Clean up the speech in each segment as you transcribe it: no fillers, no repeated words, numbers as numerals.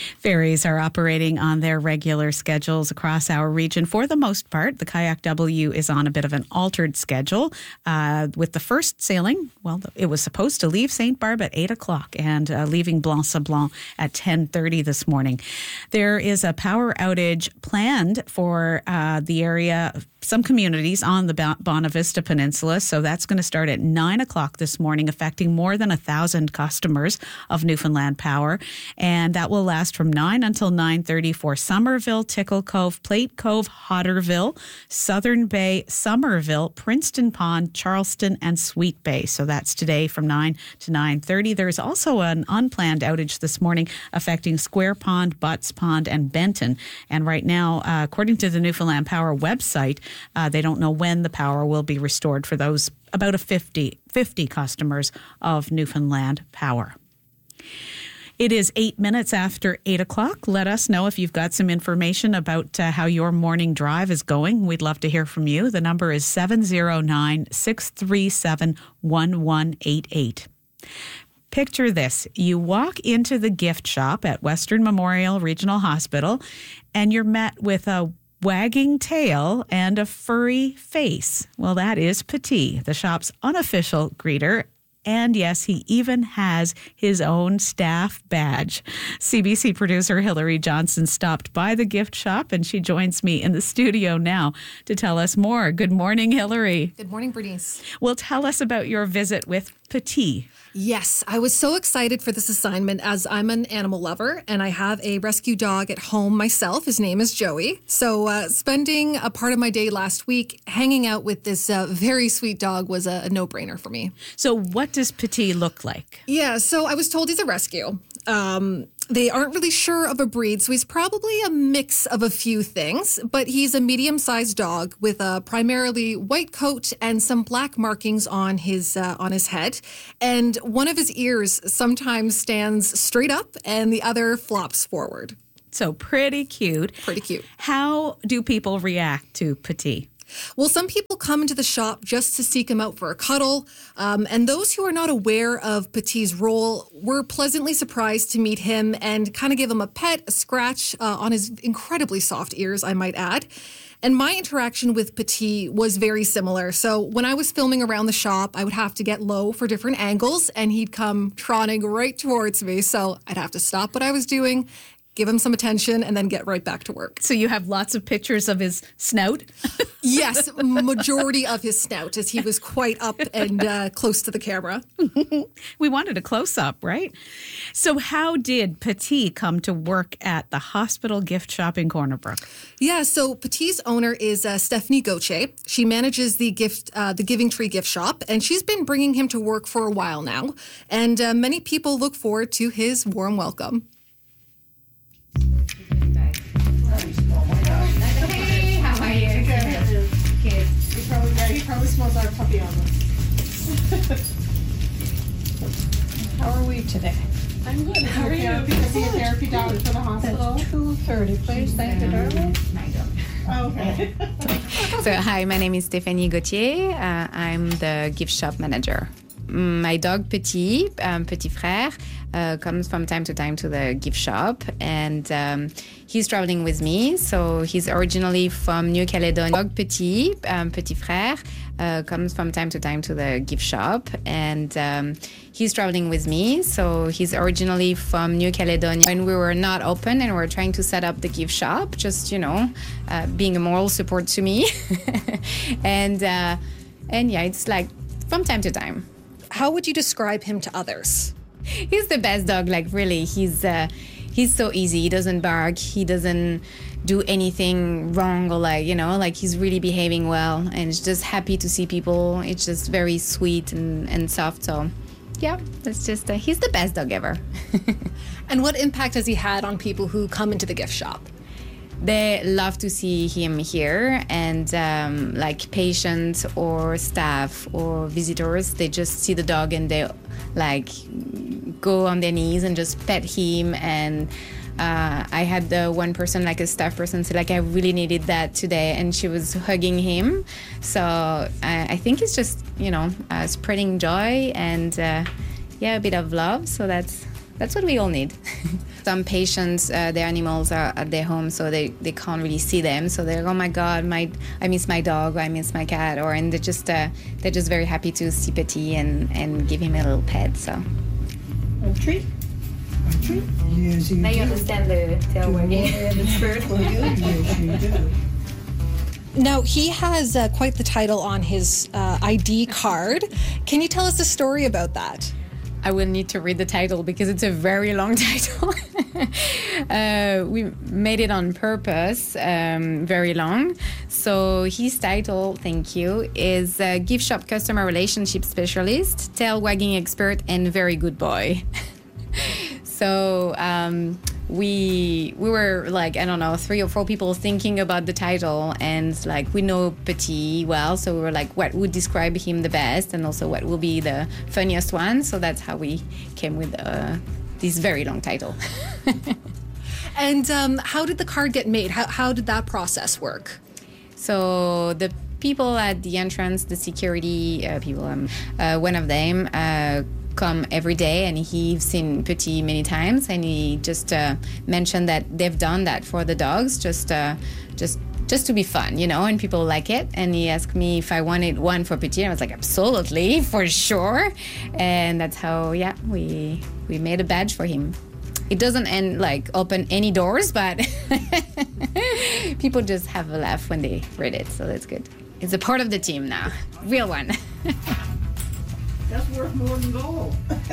Ferries are operating on their regular schedules across our region for the most part. The Kayak W is on a bit of an altered schedule with the first sailing. Well, it was supposed to leave St. Barb at 8 o'clock and leaving Blanc-Sablon at 10:30 this morning. There is a power outage planned for the area, some communities on the Bonavista Peninsula. So that's going to start at 9 o'clock this morning, affecting more than 1,000 customers of Newfoundland Power. And that will last from 9 until 9:30 for Somerville, Tickle Cove, Plate Cove, Hodderville, Southern Bay, Somerville, Princeton Pond, Charleston, and Sweet Bay. So that's today from 9 to 9:30. There's also an unplanned outage this morning affecting Square Pond, Butts Pond, and Benton. And right now, according to the Newfoundland Power website, they don't know when the power will be restored for those about 50 customers of Newfoundland Power. It is 8 minutes after 8 o'clock. Let us know if you've got some information about how your morning drive is going. We'd love to hear from you. The number is 709-637-1188. Picture this. You walk into the gift shop at Western Memorial Regional Hospital and you're met with a wagging tail and a furry face. Well, that is Petit, the shop's unofficial greeter. And yes, he even has his own staff badge. CBC producer Hillary Johnson stopped by the gift shop and she joins me in the studio now to tell us more. Good morning, Hillary. Good morning, Bernice. Well, tell us about your visit with Petit. Yes, I was so excited for this assignment as I'm an animal lover and I have a rescue dog at home myself. His name is Joey. So spending a part of my day last week hanging out with this very sweet dog was a no-brainer for me. So what does Petit look like? Yeah, so I was told he's a rescue. They aren't really sure of a breed, so he's probably a mix of a few things, but he's a medium-sized dog with a primarily white coat and some black markings on his head. And one of his ears sometimes stands straight up and the other flops forward. So pretty cute. Pretty cute. How do people react to Petit? Well, some people come into the shop just to seek him out for a cuddle, and those who are not aware of Petit's role were pleasantly surprised to meet him and kind of give him a pet, a scratch on his incredibly soft ears, I might add. And my interaction with Petit was very similar. So when I was filming around the shop, I would have to get low for different angles, and he'd come trotting right towards me. So I'd have to stop what I was doing, give him some attention, and then get right back to work. So you have lots of pictures of his snout? Yes, majority of his snout, as he was quite up and close to the camera. We wanted a close-up, right? So how did Petit come to work at the hospital gift shop in Corner Brook? Yeah, so Petit's owner is Stephanie Gauthier. She manages the Giving Tree gift shop, and she's been bringing him to work for a while now. And many people look forward to his warm welcome. Hey, how are you? Good. He probably smells our puppy on us. How are we today? I'm good. How are you? Is he a therapy dog for the hospital? 2:30, please. Thank you, darling. Oh, okay. So, hi, my name is Stephanie Gauthier. I'm the gift shop manager. My dog Petit, Petit Frère, comes from time to time to the gift shop, and he's traveling with me. So he's originally from New Caledonia. Dog Petit, Petit Frère, comes from time to time to the gift shop, and he's traveling with me. So he's originally from New Caledonia. When we were not open and we were trying to set up the gift shop, just, being a moral support to me. and yeah, it's like from time to time. How would you describe him to others? He's the best dog, like really. He's so easy. He doesn't bark. He doesn't do anything wrong or he's really behaving well and it's just happy to see people. It's just very sweet and soft. So yeah, it's just, he's the best dog ever. And what impact has he had on people who come into the gift shop? They love to see him here, and like patients or staff or visitors, they just see the dog and they go on their knees and just pet him. And I had one person, like a staff person, say I really needed that today, and she was hugging him. So I think it's just spreading joy and a bit of love. So that's what we all need. Some patients, their animals are at their home, so they can't really see them. So they're, oh my God, I miss my dog, or I miss my cat, and they're just very happy to see Petit and give him a little pet. So. A treat? A treat? Yes, you Now you do. understand the tail wagging. Yes, you do. Now, he has quite the title on his ID card. Can you tell us a story about that? I will need to read the title because it's a very long title. We made it on purpose, very long. So his title, thank you, is Gift Shop Customer Relationship Specialist, Tail Wagging Expert, and Very Good Boy. So we were like, I don't know, 3 or 4 people thinking about the title, and like we know Petit well, so we were like, what would describe him the best, and also what will be the funniest one. So that's how we came with this very long title. And how did the card get made? How did that process work? So the people at the entrance, the security people, one of them come every day, and he's seen Petit many times, and he just mentioned that they've done that for the dogs, just to be fun, and people like it. And he asked me if I wanted one for Petit, and I was like, absolutely, for sure. And that's how, we made a badge for him. It doesn't open any doors, but people just have a laugh when they read it, so that's good. It's a part of the team now, real one. That's worth more than gold.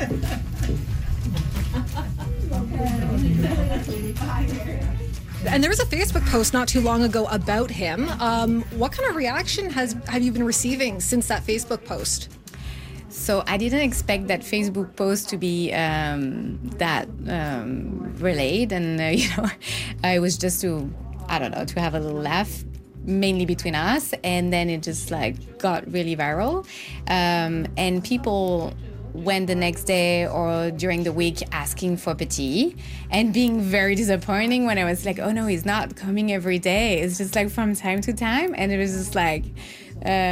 And there was a Facebook post not too long ago about him. What kind of reaction have you been receiving since that Facebook post? So I didn't expect that Facebook post to be that relayed, and it was just to have a little laugh, mainly between us, and then it just got really viral, and people went the next day or during the week asking for Petit, and being very disappointing when I was like, oh no, he's not coming every day, it's just from time to time. And it was just